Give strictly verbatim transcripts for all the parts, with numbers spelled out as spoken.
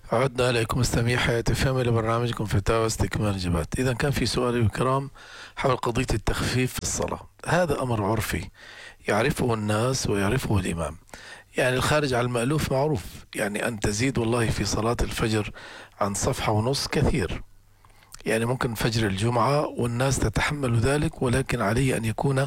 عدنا إليكم مستمعي حياة فهم لبرنامجكم فتاوى استكمال الإجابات. إذا كان في سؤال الكرام حول قضية التخفيف في الصلاة، هذا أمر عرفي يعرفه الناس ويعرفه الإمام. يعني الخارج عن المألوف معروف، يعني أن تزيد والله في صلاة الفجر عن صفحة ونص كثير. يعني ممكن فجر الجمعة والناس تتحمل ذلك، ولكن عليه أن يكون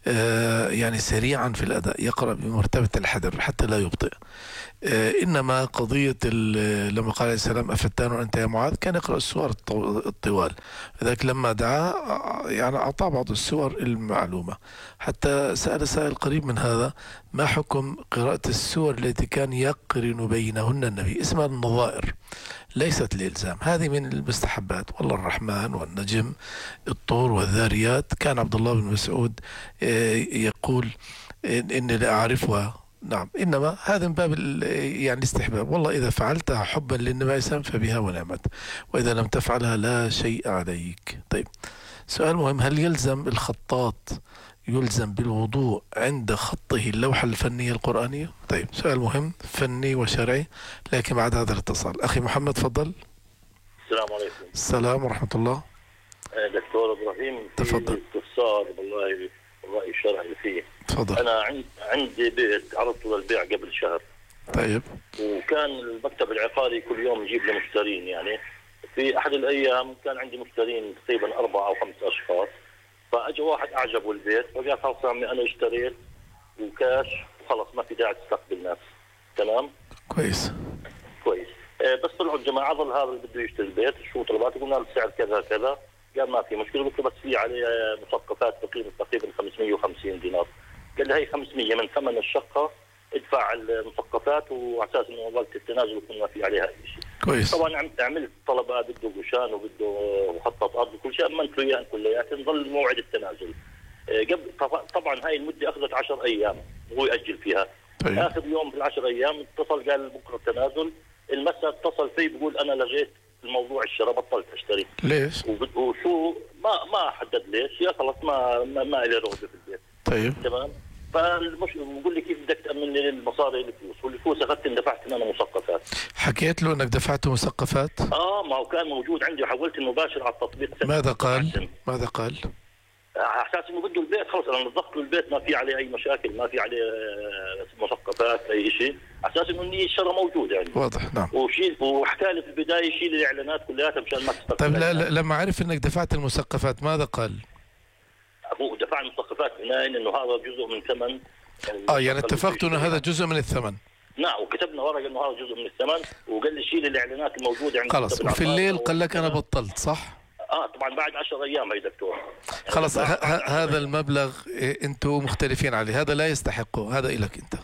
آه يعني سريعا في الأداء، يقرأ بمرتبة الحذر حتى لا يبطئ. آه إنما قضية لما قال عليه السلام أفتان أنت يا معاذ، كان يقرأ السور الطوال، لذلك لما دعا يعني أعطى بعض السور المعلومة. حتى سأل سائل قريب من هذا: ما حكم قراءة السور التي كان يقرن بينهن النبي؟ اسمها النظائر، ليست الإلزام، هذه من المستحبات. والله الرحمن والنجم الطور والذاريات، كان عبد الله بن مسعود يقول إني لا أعرفها. نعم، إنما هذا من باب يعني الاستحباب. والله إذا فعلتها حبا للنبي صلى الله عليه وسلم فبها ونعمت، وإذا لم تفعلها لا شيء عليك. طيب، سؤال مهم: هل يلزم الخطاط يلزم بالوضوء عند خطه اللوحة الفنية القرآنية؟ طيب، سؤال مهم فني وشرعي، لكن بعد هذا الاتصال. أخي محمد تفضل. السلام عليكم. السلام ورحمة الله. دكتور إبراهيم، تفضل. استفسار والله الرأي الشرعي فيه. تفضل. أنا عندي بيت عرضته للبيع قبل شهر. طيب. وكان المكتب العقاري كل يوم يجيب لي مشترين، يعني في أحد الأيام كان عندي مشترين تقريبا أربعة أو خمس أشخاص، فأجى واحد أعجبه البيت فقال خلاص عمي أنا اشتريت وكاش وخلاص ما في داعي تستقبل ناس. تمام؟ كويس. كويس. آه بس طلعوا الجماعة ظل هذا اللي بده يشتري البيت، شو طلباته؟ قلنا له السعر كذا كذا، قال ما في مشكلة. قلت له بس في عليه مثقفات تقريبا تقريبا خمسمية وخمسين دينار. قال لي هي خمسمية من ثمن الشقة، ادفع المثقفات وعلى اساس انه وقت التنازل يكون ما في عليها اي شيء. كويس. طبعا عملت طلبات، بده قشان وبده مخطط ارض وكل شيء، امنت له اياه كلياتهم، ظل موعد التنازل. قبل طبعا هاي المده اخذت عشر ايام وهو ياجل فيها. طيب. اخر يوم في العشر ايام اتصل قال بكره التنازل. المساء اتصل فيه بيقول انا لغيت الموضوع الشراء، بطلت اشتري. ليش؟ وشو ما ما حدد ليش، يا خلص ما ما, ما لي رغبه في البيت. طيب. تمام. فالمش بقول لي كيف بدك تامن لي المصاري الفلوس، والفلوس اخذت دفعت انا مثقفات. حكيت له انك دفعت مثقفات؟ اه ما هو كان موجود عندي وحولت المباشر على التطبيق. ماذا قال؟ ماذا قال؟ على اساس انه بده البيت خلص، انا نظفت له البيت ما في عليه اي مشاكل، ما في عليه مثقفات اي شيء، على اساس انه النيه الشراء موجود يعني. واضح. نعم. وشيل وحكى لي في البدايه يشيل الاعلانات كلها مشان ما تستقبل. طيب، لا لا لما عرف انك دفعت المثقفات ماذا قال؟ هو دفع المثقفات بناء انه هذا جزء من ثمن. اه يعني اتفقتوا انه هذا جزء من الثمن. نعم، وكتبنا ورقه انه هذا جزء من الثمن، وقال لي شيل الاعلانات الموجوده عند خلص. وفي الليل قال لك انا بطلت، صح؟ اه طبعا بعد عشر ايام هي دكتور. خلص. هذا المبلغ انتم مختلفين عليه، هذا لا يستحقه، هذا إلك انت.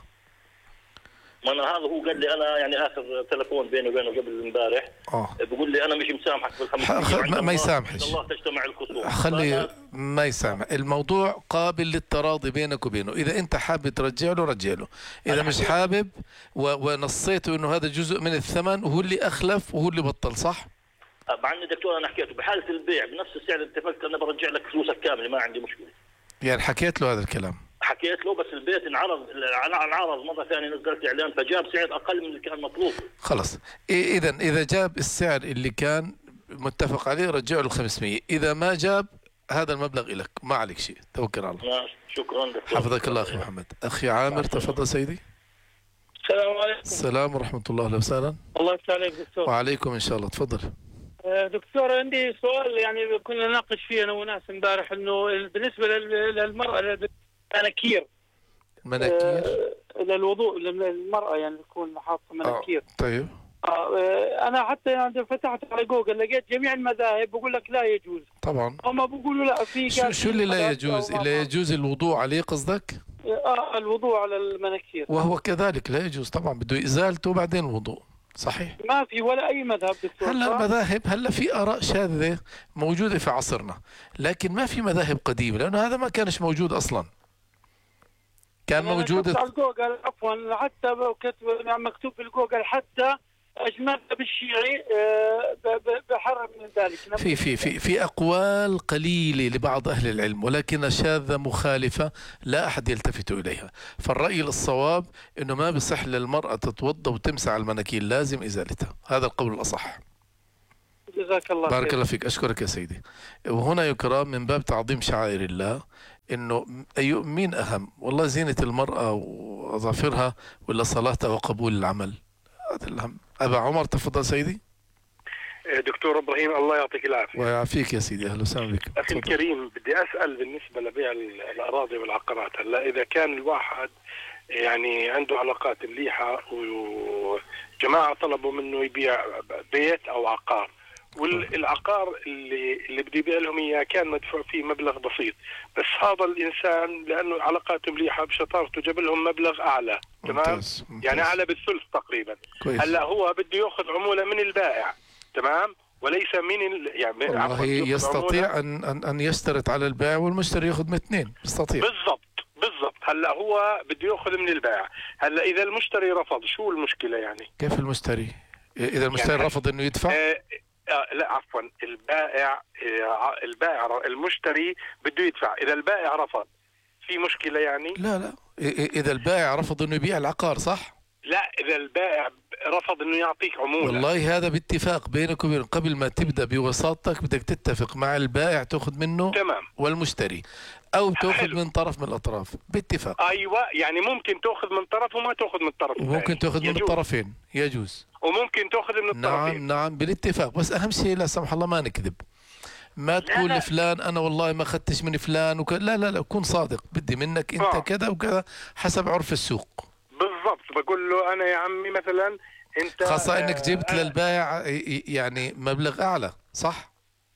ما انا هذا هو قال لي انا يعني اخر تلفون بيني وبينه قبل امبارح، اه بقول لي انا مش مسامحك بالخمس خ... ما, ما يسامحش. الله تجتمع الخصوم. خلي ما يسامح. الموضوع قابل للتراضي بينك وبينه، اذا انت حابب ترجع له رجع له، اذا مش حابب و... ونصيته انه هذا جزء من الثمن وهو اللي اخلف وهو اللي بطل، صح؟ مع اني دكتور انا حكيته بحاله البيع بنفس السعر اللي اتفقت انا برجع لك فلوسك كامله، ما عندي مشكله. يعني حكيت له هذا الكلام؟ حكيت له، بس البيت انعرض انعرض مره ثانيه، نزلت اعلان فجاب سعر اقل من اللي كان مطلوب. خلص. اذا اذا جاب السعر اللي كان متفق عليه رجعه له خمسمية، اذا ما جاب هذا المبلغ لك، ما عليك شيء، توكل على الله. شكرا دكتور. حفظك الله اخي محمد. اخي عامر تفضل سيدي. السلام عليكم. السلام ورحمه الله. اهلا وسهلا. الله يفتح عليك دكتور. وعليكم ان شاء الله. تفضل. دكتور عندي سؤال، يعني كنا نناقش فيه انا وناس امبارح، انه بالنسبه للمراه المناكير مناكير للوضوء للمراه، يعني تكون حاطه مناكير. آه. طيب. آه انا حتى يعني فتحت على جوجل لقيت جميع المذاهب بقول لك لا يجوز. طبعا. هم بيقولوا لا في. شو, شو اللي لا يجوز؟ لا يجوز الوضوء عليه قصدك؟ اه الوضوء على المناكير. وهو كذلك لا يجوز طبعا، بده ازالته وبعدين الوضوء. صحيح. ما في ولا اي مذهب دكتور. هلا المذاهب هلا في اراء شاذة موجودة في عصرنا، لكن ما في مذاهب قديمة، لانه هذا ما كانش موجود اصلا. كان موجود على جوجل عفوا، حتى كتب مكتوب في الجوجل حتى اجملت بالشيعي بحر من ذلك. في في في في أقوال قليلة لبعض أهل العلم، ولكن شاذة مخالفة لا أحد يلتفت إليها. فالرأي الصواب إنه ما بصح للمرأة تتوضأ وتمسح على المناكير، لازم إزالتها. هذا القول الأصح. جزاك الله خير. بارك الله فيك، أشكرك يا سيدي. وهنا يكرم من باب تعظيم شعائر الله، إنه أي مين أهم والله، زينة المرأة وأظافرها ولا صلاتها وقبول العمل؟ هذا الأهم. أبا عمر تفضل سيدي. دكتور ابراهيم الله يعطيك العافيه. ويعافيك يا سيدي، اهلا وسهلا بك. اخي الكريم، بدي اسال بالنسبه لبيع الاراضي والعقارات. هلا اذا كان الواحد يعني عنده علاقات مليحه وجماعه طلبوا منه يبيع بيت او عقار، والعقار اللي اللي بده يبيع لهم اياه كان مدفوع فيه مبلغ بسيط، بس هذا الانسان لانه علاقاته مليحه بشطارته جاب لهم مبلغ اعلى، تمام؟ ممتاز. ممتاز. يعني اعلى بالثلث تقريبا. كويس. هلا هو بده ياخذ عموله من البائع، تمام؟ وليس من ال... يعني والله يستطيع ان ان ان يشترط على البائع والمشتري ياخذ من اثنين، يستطيع. بالضبط بالضبط. هلا هو بده ياخذ من البائع، هلا اذا المشتري رفض شو المشكله يعني؟ كيف المشتري؟ اذا المشتري يعني رفض انه يدفع؟ آه آه لا عفوا، البائع آه البائع المشتري بده يدفع، اذا البائع رفض في مشكله يعني؟ لا لا، اذا البائع رفض انه يبيع العقار، صح؟ لا، اذا البائع رفض انه يعطيك عموله. والله هذا باتفاق بينك وبين، قبل ما تبدا بوساطتك بدك تتفق مع البائع تاخذ منه، تمام، والمشتري، او تاخذ حلو. من طرف من الاطراف باتفاق. ايوه، يعني ممكن تاخذ من طرف وما تاخذ من طرف، وممكن تاخذ من الطرفين، يجوز. وممكن تاخذ من الطرفين. نعم نعم بالاتفاق، بس اهم شيء لا سمح الله ما نكذب، ما تقول لا لا. لفلان انا والله ما اخذتش من فلان وك... لا لا لا، كن صادق، بدي منك انت آه. كذا وكذا حسب عرف السوق. بالضبط، بقول له انا يا عمي مثلا انت خاصة انك جبت آه للبائع يعني مبلغ اعلى، صح؟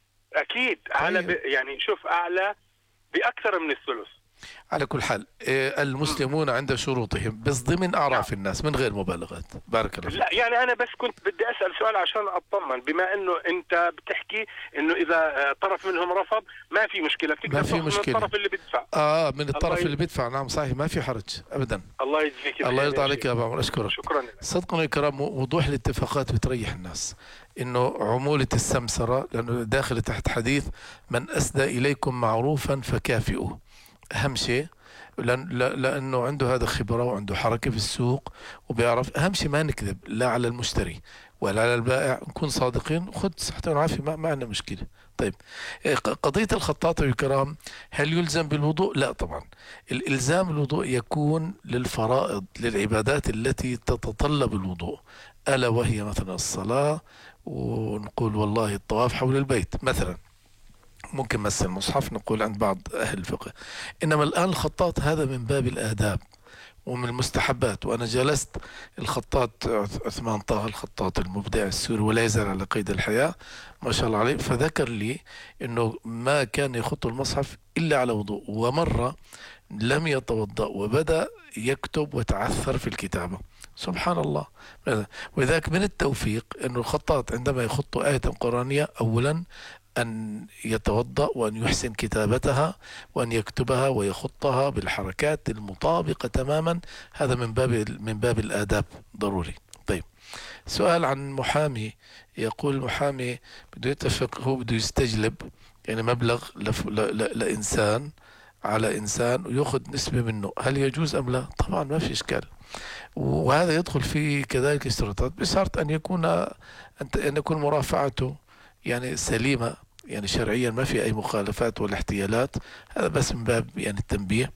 اكيد اعلى ب... أيوه. يعني شوف اعلى باكثر من الثلث. على كل حال المسلمون عند شروطهم، بس ضمن اعراف الناس من غير مبالغات. بارك الله فيك. لا يعني انا بس كنت بدي اسال سؤال عشان اطمن، بما انه انت بتحكي انه اذا طرف منهم رفض ما في مشكله، ما في مشكله من الطرف اللي بيدفع. اه من الطرف ي... اللي بيدفع، نعم صحيح، ما في حرج ابدا. الله يجزيك الله يرضى عليك يا ابو عمر، اشكرك. شكرا. صدقنا الكرام، وضوح الاتفاقات بتريح الناس، انه عمولة السمسرة، لانه داخل تحت حديث من اسدى اليكم معروفا فكافئوه. اهم شيء لأن لأنه عنده هذا خبرة وعنده حركة في السوق وبيعرف. أهم شيء ما نكذب لا على المشتري ولا على البائع، نكون صادقين، خذ صحتنا والعافية، ما, ما عندنا مشكلة. طيب قضية الخطاطة الكرام، هل يلزم بالوضوء؟ لا طبعا. الإلزام الوضوء يكون للفرائض، للعبادات التي تتطلب الوضوء، ألا وهي مثلا الصلاة، ونقول والله الطواف حول البيت مثلا، ممكن مس المصحف نقول عند بعض أهل الفقه. إنما الآن الخطاط هذا من باب الآداب ومن المستحبات. وأنا جلست الخطاط عثمان طه، الخطاط المبدع السوري ولا يزال على قيد الحياة ما شاء الله عليه، فذكر لي إنه ما كان يخط المصحف إلا على وضوء، ومرة لم يتوضأ وبدأ يكتب وتعثر في الكتابة. سبحان الله. وذاك من التوفيق إنه الخطاط عندما يخط آية قرآنية أولا أن يتوضأ وأن يحسن كتابتها وأن يكتبها ويخطها بالحركات المطابقة تماما. هذا من باب من باب الآداب ضروري. طيب سؤال عن محامي، يقول المحامي بده يتفق، هو بده يستجلب يعني مبلغ لف... ل... ل... لإنسان على إنسان ويأخذ نسبة منه، هل يجوز أم لا؟ طبعا ما في إشكال، وهذا يدخل في كذلك اشتراطات بشرط أن يكون أن يكون مرافعته يعني سليمة، يعني شرعيا ما في أي مخالفات ولا احتيالات. هذا بس من باب يعني التنبيه،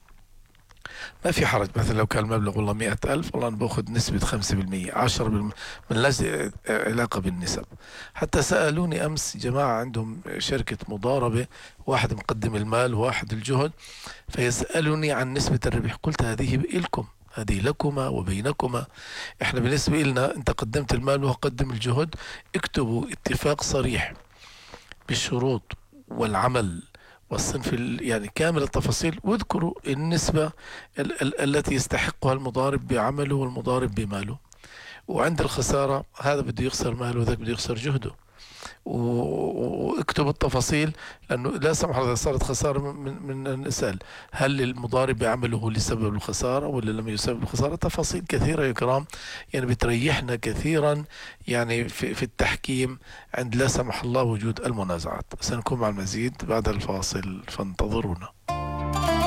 ما في حرج. مثلا لو كان المبلغ والله مئة ألف، والله أنا باخذ نسبة خمسة بالمئة عشرة بالمئة، من لاجل علاقة بالنسب. حتى سألوني أمس جماعة عندهم شركة مضاربة، واحد مقدم المال وواحد الجهد، فيسألوني عن نسبة الربح. قلت هذه لكم، هذه لكما وبينكما. احنا بالنسبة لنا انت قدمت المال وقدم الجهد، اكتبوا اتفاق صريح بالشروط والعمل والصنف يعني كامل التفاصيل، واذكروا النسبة ال ال التي يستحقها المضارب بعمله والمضارب بماله. وعند الخسارة هذا بده يخسر ماله وذاك بده يخسر جهده. واكتب التفاصيل، لأنه لا سمح الله إذا صارت خسارة من, من نسأل هل المضارب يعمله لسبب الخسارة ولا لم يسبب الخسارة. تفاصيل كثيرة يا كرام يعني بتريحنا كثيرا يعني في, في التحكيم عند لا سمح الله وجود المنازعات. سنكون مع المزيد بعد الفاصل، فانتظرونا.